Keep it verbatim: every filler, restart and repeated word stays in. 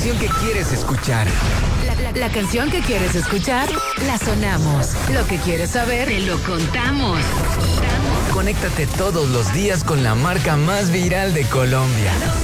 canción que quieres escuchar. La, la, la canción que quieres escuchar, la sonamos. Lo que quieres saber, te lo contamos. Conéctate todos los días con la marca más viral de Colombia.